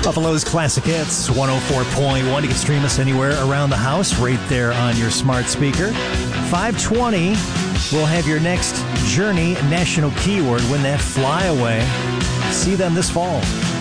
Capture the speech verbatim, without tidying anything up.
Buffalo's Classic Hits, one oh four point one. You can stream us anywhere around the house, right there on your smart speaker. five twenty, we'll have your next Journey National Keyword. Win that flyaway. See them this fall.